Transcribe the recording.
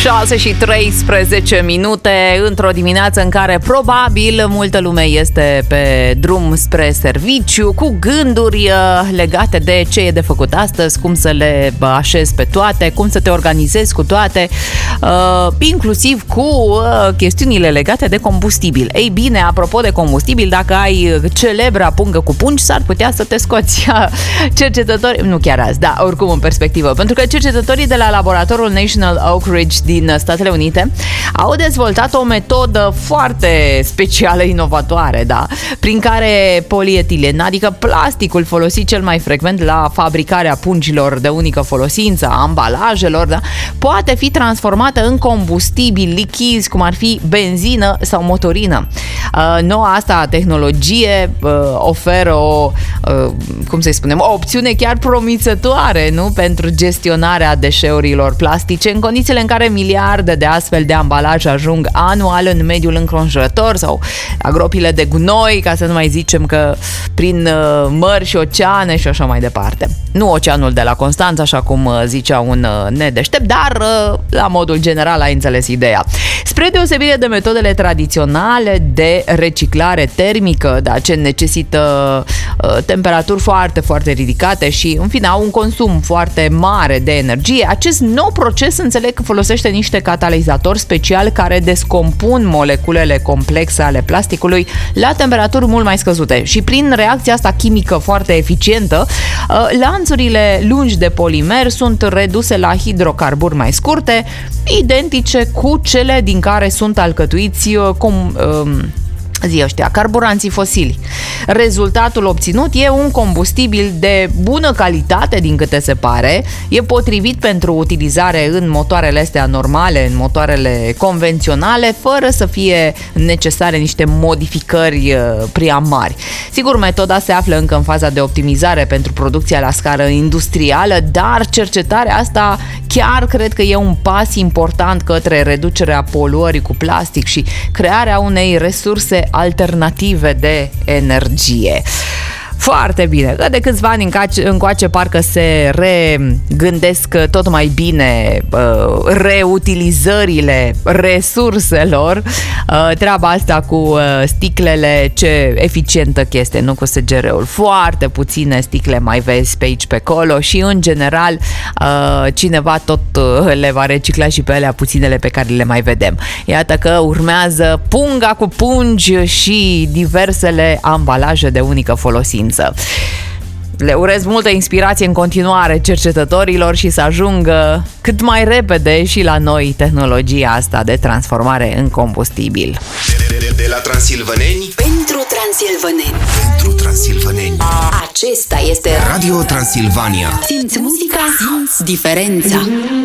6:13 într-o dimineață în care probabil multă lume este pe drum spre serviciu cu gânduri legate de ce e de făcut astăzi, cum să le așezi pe toate, cum să te organizezi cu toate, inclusiv cu chestiunile legate de combustibil. Ei bine, apropo de combustibil, dacă ai celebra pungă cu pungi, s-ar putea să te scoți. Cercetători, nu chiar azi, da, oricum în perspectivă, pentru că cercetătorii de la laboratorul National Oak Ridge din Statele Unite au dezvoltat o metodă foarte specială, inovatoare, da, prin care polietilen, adică plasticul folosit cel mai frecvent la fabricarea pungilor de unică folosință, a ambalajelor, da, poate fi transformată în combustibil lichizi, cum ar fi benzină sau motorină. Noua asta tehnologie oferă o, cum să-i spunem, o opțiune chiar promițătoare, nu, pentru gestionarea deșeurilor plastice în condițiile în care miliarde de astfel de ambalaje ajung anual în mediul înconjurător sau la gropile de gunoi, ca să nu mai zicem că prin mări și oceane și așa mai departe. Nu oceanul de la Constanța, așa cum zicea un nedeștept, dar la modul general ai înțeles ideea. Spre deosebire de metodele tradiționale de reciclare termică, da, ce necesită temperaturi foarte, foarte ridicate și, în fine, au un consum foarte mare de energie, acest nou proces, înțeleg că folosește niște catalizatori speciali care descompun moleculele complexe ale plasticului la temperaturi mult mai scăzute și prin reacția asta chimică foarte eficientă, lanțurile lungi de polimer sunt reduse la hidrocarburi mai scurte, identice cu cele din care sunt alcătuiți carburanții fosili. Rezultatul obținut e un combustibil de bună calitate, din câte se pare, e potrivit pentru utilizare în motoarele astea normale, în motoarele convenționale, fără să fie necesare niște modificări prea mari. Sigur, metoda se află încă în faza de optimizare pentru producția la scară industrială, dar cercetarea asta chiar cred că e un pas important către reducerea poluării cu plastic și crearea unei resurse alternative de energie. Foarte bine. De câțiva ani încoace parcă se regândesc tot mai bine reutilizările resurselor. Treaba asta cu sticlele, ce eficientă chestie, nu cu SGR-ul. Foarte puține sticle mai vezi pe aici, pe acolo și, în general, cineva tot le va recicla și pe alea puținele pe care le mai vedem. Iată că urmează punga cu pungi și diversele ambalaje de unică folosință. Le urez multă inspirație în continuare cercetătorilor și să ajungă cât mai repede și la noi tehnologia asta de transformare în combustibil. De la transilvăneni pentru transilvăneni. Pentru transilvăneni. Acesta este Radio Transilvania. Simți muzica, simți diferența.